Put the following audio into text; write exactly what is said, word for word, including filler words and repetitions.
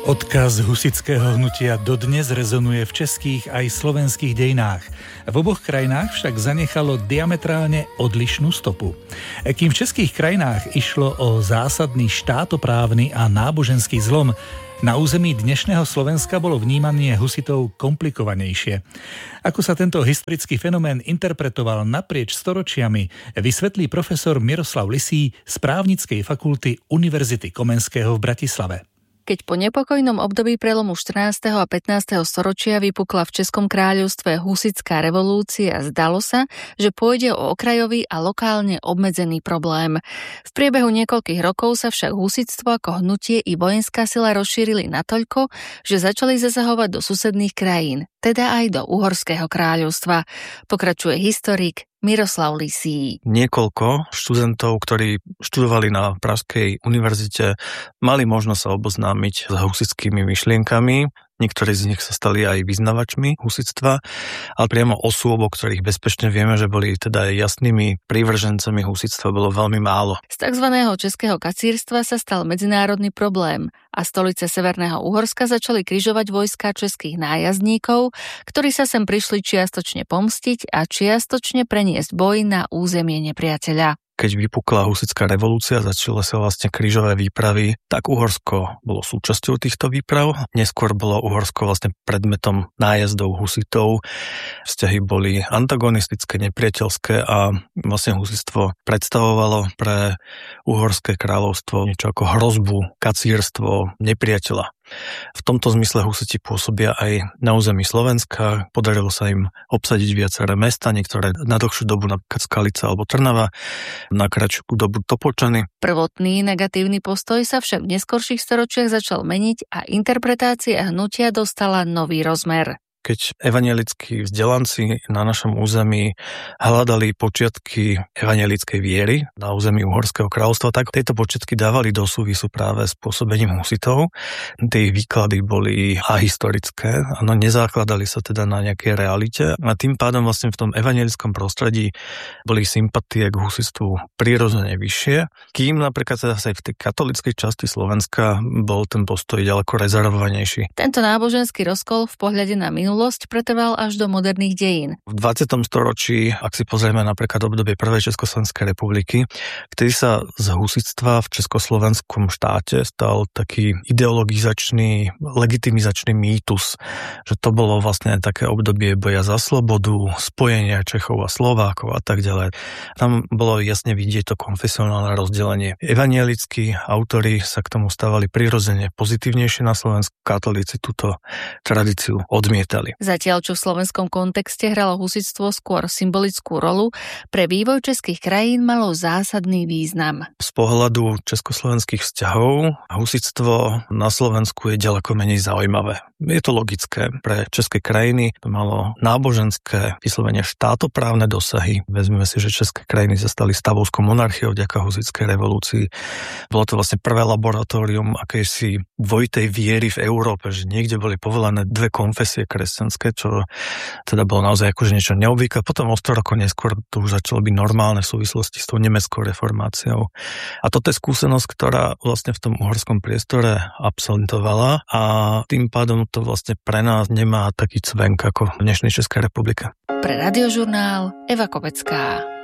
Odkaz husitského hnutia dodnes rezonuje v českých aj slovenských dejinách. V oboch krajinách však zanechalo diametrálne odlišnú stopu. Kým v českých krajinách išlo o zásadný štátoprávny a náboženský zlom, na území dnešného Slovenska bolo vnímanie husitov komplikovanejšie. Ako sa tento historický fenomén interpretoval naprieč storočiami, vysvetlí profesor Miroslav Lisý z Právnickej fakulty Univerzity Komenského v Bratislave. Keď po nepokojnom období prelomu štrnásteho a pätnásteho storočia vypukla v Českom kráľovstve husitská revolúcia, zdalo sa, že pôjde o okrajový a lokálne obmedzený problém. V priebehu niekoľkých rokov sa však husitstvo ako hnutie i vojenská sila rozšírili natoľko, že začali zasahovať do susedných krajín, teda aj do Uhorského kráľovstva. Pokračuje historik Miroslav Lisý. Niekoľko študentov, ktorí študovali na Pražskej univerzite, mali možnosť sa oboznámiť s husitskými myšlienkami. Niektorí z nich sa stali aj vyznavačmi husitstva, ale priamo osôb, o ktorých bezpečne vieme, že boli teda jasnými prívržencami husitstva, bolo veľmi málo. Z tzv. Českého kacírstva sa stal medzinárodný problém a stolice Severného Uhorska začali križovať vojska českých nájazdníkov, ktorí sa sem prišli čiastočne pomstiť a čiastočne preniesť boj na územie nepriateľa. Keď vypukla husitská revolúcia, začali sa vlastne krížové výpravy, tak Uhorsko bolo súčasťou týchto výprav. Neskôr bolo Uhorsko vlastne predmetom nájazdov husitov. Vzťahy boli antagonistické, nepriateľské a vlastne husitstvo predstavovalo pre Uhorské kráľovstvo niečo ako hrozbu, kacírstvo, nepriateľa. V tomto zmysle husiti pôsobia aj na území Slovenska. Podarilo sa im obsadiť viaceré mesta, niektoré na dlhšiu dobu, napríklad Skalica alebo Trnava, na kratšiu dobu Topoľčany. Prvotný negatívny postoj sa však v neskorších storočiach začal meniť a interpretácia hnutia dostala nový rozmer. Keď evanjelickí vzdelanci na našom území hľadali počiatky evanjelickej viery na území Uhorského kráľovstva, tak tieto počiatky dávali do súvisu práve s pôsobením husitov. Tie výklady boli ahistorické, no nezakladali sa teda na nejakej realite a tým pádom vlastne v tom evanjelickom prostredí boli sympatie k husitstvu prirodzene vyššie, kým napríklad teda aj v tej katolíckej časti Slovenska bol ten postoj ďaleko rezervovanejší. Tento náboženský rozkol v pohľade na minulosť pretrval až do moderných dejín. V dvadsiatom storočí, ak si pozrieme napríklad obdobie prvej Československej republiky, vtedy sa z husitstva v československom štáte stal taký ideologizačný, legitimizačný mýtus, že to bolo vlastne také obdobie boja za slobodu, spojenia Čechov a Slovákov a tak ďalej. Tam bolo jasne vidieť to konfesionálne rozdelenie. Evanjelickí autori sa k tomu stávali prirodzene pozitívnejšie na Slovensku, katolíci túto tradíciu odmietali. Zatiaľ, čo v slovenskom kontexte hralo husitstvo skôr symbolickú rolu, pre vývoj českých krajín malo zásadný význam. Z pohľadu československých vzťahov husitstvo na Slovensku je ďaleko menej zaujímavé. Je to logické. Pre české krajiny to malo náboženské, vyslovene štátoprávne dosahy. Vezmeme si, že české krajiny sa stali stavovskou monarchiou vďaka husitskej revolúcii. Bolo to vlastne prvé laboratórium akejsi dvojitej viery v Európe, že niekde boli povolené dve konfesie kresťanské, čo teda bolo naozaj akože niečo neobvyklé. Potom o sto rokov neskôr to už začalo byť normálne v súvislosti s tou nemeckou reformáciou. A toto je skúsenosť, ktorá vlastne v tom uhorskom priestore absentovala a tým pádom to vlastne pre nás nemá taký cvenk ako v dnešnej Českej republike. Pre Radiožurnál Eva Kopecká.